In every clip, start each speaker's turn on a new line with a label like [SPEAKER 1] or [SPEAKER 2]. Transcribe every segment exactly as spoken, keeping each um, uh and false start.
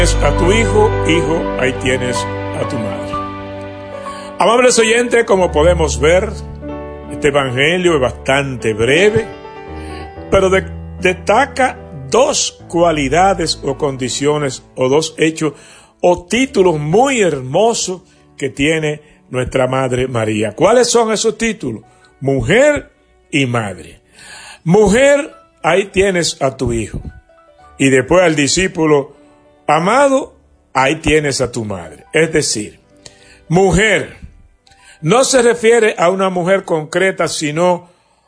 [SPEAKER 1] A tu hijo, hijo, ahí tienes a tu madre. Amables oyentes, como podemos ver, este evangelio es bastante breve, pero de, destaca dos cualidades o condiciones o dos hechos o títulos muy hermosos que tiene nuestra Madre María. ¿Cuáles son esos títulos? Mujer y madre. Mujer, ahí tienes a tu hijo. Y después al discípulo amado, ahí tienes a tu madre. Es decir, mujer no se refiere a una mujer concreta, sino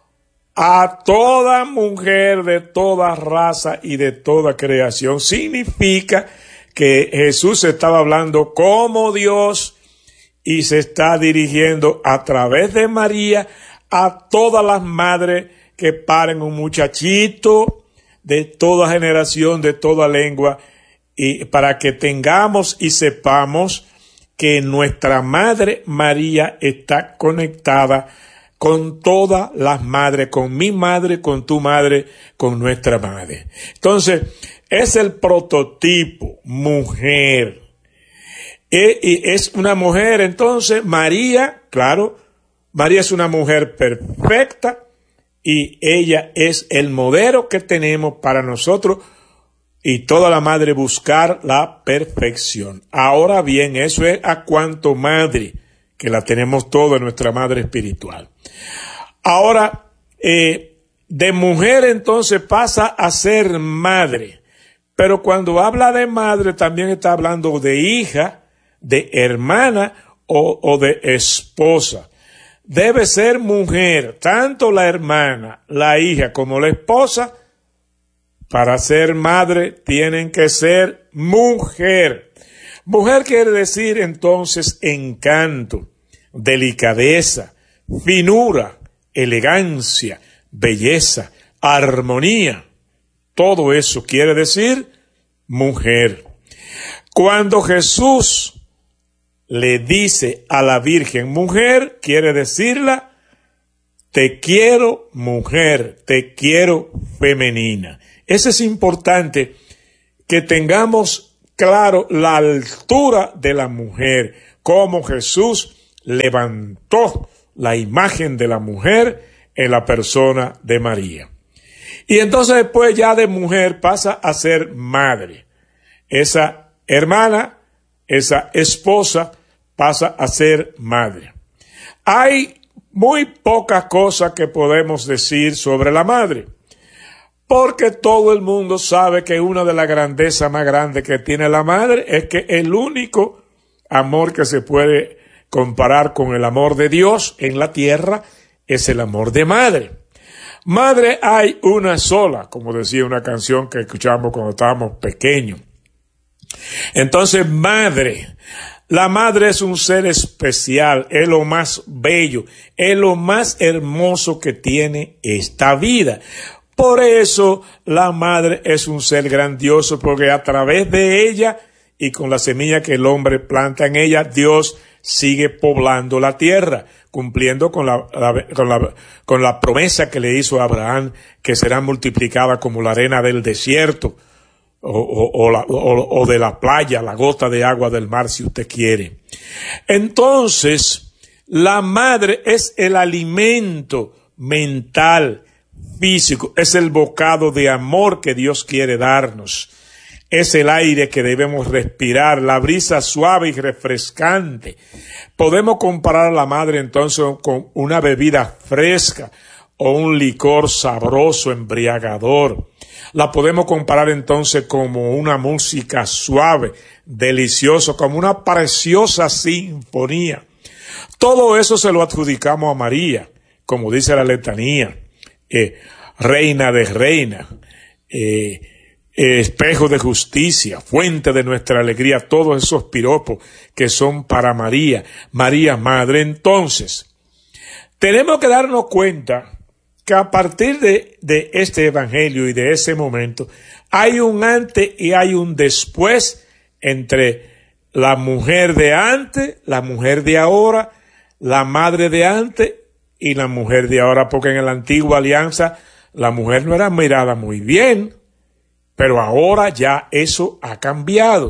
[SPEAKER 1] a toda mujer de toda raza y de toda creación. Significa que Jesús estaba hablando como Dios y se está dirigiendo a través de María a todas las madres que paren un muchachito de toda generación, de toda lengua, y para que tengamos y sepamos que nuestra Madre María está conectada con todas las madres, con mi madre, con tu madre, con nuestra madre. Entonces, es el prototipo, mujer. E, y es una mujer, entonces, María, claro, María es una mujer perfecta y ella es el modelo que tenemos para nosotros y toda la madre buscar la perfección. Ahora bien, eso es a cuanto madre, que la tenemos toda, nuestra madre espiritual. Ahora, eh, de mujer entonces pasa a ser madre, pero cuando habla de madre también está hablando de hija, de hermana o, o de esposa. Debe ser mujer, tanto la hermana, la hija como la esposa. Para ser madre tienen que ser mujer. Mujer quiere decir entonces encanto, delicadeza, finura, elegancia, belleza, armonía. Todo eso quiere decir mujer. Cuando Jesús le dice a la Virgen mujer, quiere decirla, te quiero mujer, te quiero femenina. Eso es importante, que tengamos claro la altura de la mujer, cómo Jesús levantó la imagen de la mujer en la persona de María. Y entonces después ya de mujer pasa a ser madre. Esa hermana, esa esposa pasa a ser madre. Hay muy pocas cosas que podemos decir sobre la madre, porque todo el mundo sabe que una de las grandezas más grandes que tiene la madre es que el único amor que se puede comparar con el amor de Dios en la tierra es el amor de madre. Madre hay una sola, como decía una canción que escuchamos cuando estábamos pequeños. Entonces, madre, la madre es un ser especial, es lo más bello, es lo más hermoso que tiene esta vida. Por eso la madre es un ser grandioso, porque a través de ella y con la semilla que el hombre planta en ella, Dios sigue poblando la tierra, cumpliendo con la, la, con la, con la promesa que le hizo a Abraham, que será multiplicada como la arena del desierto o, o, o, la, o, o de la playa, la gota de agua del mar, si usted quiere. Entonces, la madre es el alimento mental, físico, es el bocado de amor que Dios quiere darnos, es el aire que debemos respirar, la brisa suave y refrescante. Podemos comparar a la madre entonces con una bebida fresca o un licor sabroso, embriagador. La podemos comparar entonces como una música suave, deliciosa, como una preciosa sinfonía. Todo eso se lo adjudicamos a María, como dice la letanía. Eh, reina de reina, eh, eh, espejo de justicia, fuente de nuestra alegría, todos esos piropos que son para María, María Madre. Entonces, tenemos que darnos cuenta que a partir de, de este evangelio y de ese momento, hay un antes y hay un después entre la mujer de antes, la mujer de ahora, la madre de antes y la mujer de ahora, porque en la antigua alianza la mujer no era mirada muy bien, pero ahora ya eso ha cambiado.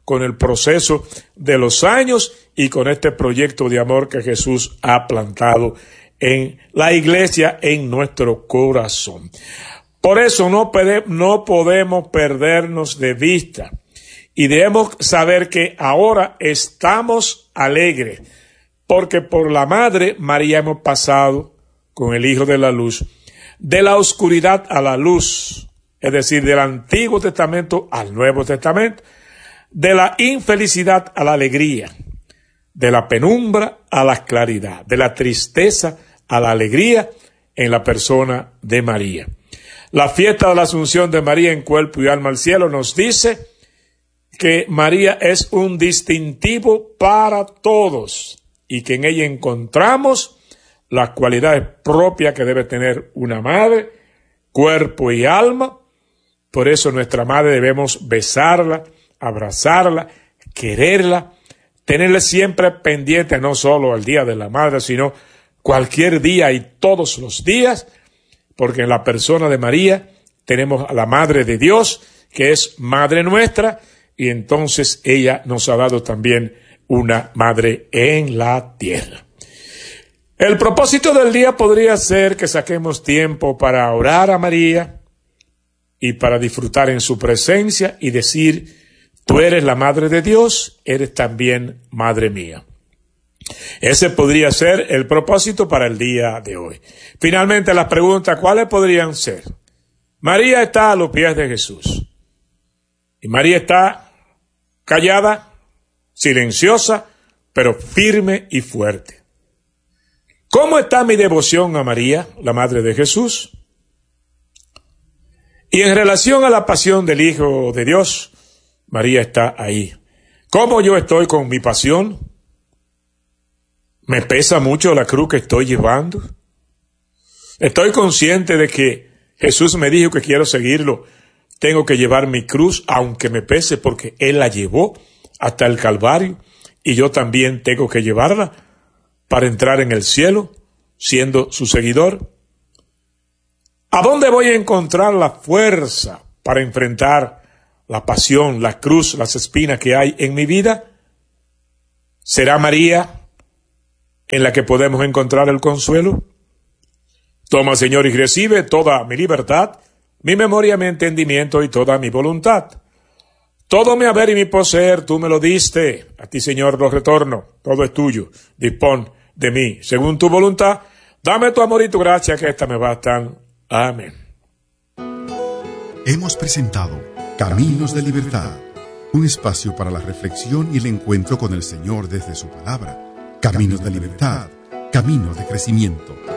[SPEAKER 1] con el proceso de los años y con este proyecto de amor que Jesús ha plantado en la iglesia, en nuestro corazón. Por eso no, no podemos perdernos de vista y debemos saber que ahora estamos alegres, porque por la Madre María hemos pasado con el Hijo de la Luz, de la oscuridad a la luz, es decir, del Antiguo Testamento al Nuevo Testamento, de la infelicidad a la alegría, de la penumbra a la claridad, de la tristeza a la alegría en la persona de María. La fiesta de la Asunción de María en cuerpo y alma al cielo nos dice que María es un distintivo para todos y que en ella encontramos las cualidades propias que debe tener una madre, cuerpo y alma. Por eso nuestra madre debemos besarla, abrazarla, quererla, tenerla siempre pendiente, no solo al día de la madre, sino cualquier día y todos los días, porque en la persona de María tenemos a la Madre de Dios, que es Madre nuestra, y entonces ella nos ha dado también una madre en la tierra. El propósito del día podría ser que saquemos tiempo para orar a María y para disfrutar en su presencia y decir: tú eres la Madre de Dios, eres también Madre mía. Ese podría ser el propósito para el día de hoy. Finalmente, las preguntas, ¿cuáles podrían ser? María está a los pies de Jesús. Y María está callada, silenciosa, pero firme y fuerte. ¿Cómo está mi devoción a María, la Madre de Jesús? Y en relación a la pasión del Hijo de Dios, María está ahí. ¿Cómo yo estoy con mi pasión? ¿Me pesa mucho la cruz que estoy llevando? Estoy consciente de que Jesús me dijo que quiero seguirlo. Tengo que llevar mi cruz, aunque me pese, porque Él la llevó hasta el Calvario, y yo también tengo que llevarla para entrar en el cielo, siendo su seguidor. ¿A dónde voy a encontrar la fuerza para enfrentar la pasión, la cruz, las espinas que hay en mi vida? ¿Será María en la que podemos encontrar el consuelo? Toma, Señor, y recibe toda mi libertad, mi memoria, mi entendimiento y toda mi voluntad. Todo mi haber y mi poseer, tú me lo diste. A ti, Señor, lo retorno. Todo es tuyo. Dispón de mí, según tu voluntad. Dame tu amor y tu gracia, que esta me bastan. Amén.
[SPEAKER 2] Hemos presentado Caminos de Libertad, un espacio para la reflexión y el encuentro con el Señor desde su palabra. Caminos de Libertad, caminos de crecimiento.